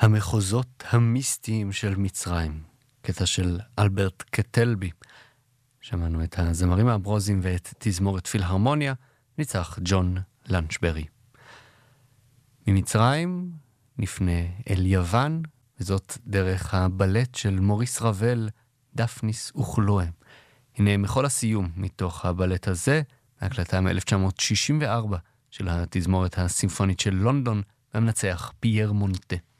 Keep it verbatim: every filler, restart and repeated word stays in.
המחוזות המיסטיים של מצרים, קטע של אלברט קטלבי. שמענו את הזמרים הברוזים ואת תזמורת פילהרמוניה, ניצח ג'ון לנצ'ברי. ממצרים נפנה אל יוון, וזאת דרך הבלט של מוריס רבל, דפניס וכלואה. הנה מכל הסיום מתוך הבלט הזה, ההקלטה מ-אלף תשע מאות שישים וארבע של התזמורת הסימפונית של לונדון, והמנצח פייר מונטה.